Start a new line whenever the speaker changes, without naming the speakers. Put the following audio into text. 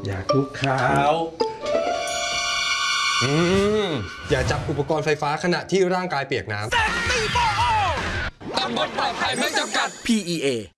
อยากลุกขาวอย่าจับอุปกรณ์ไฟฟ้าขณะที่ร่างกายเปียกน้ำตำบลปลอดภัยไม่จำกัด
PEA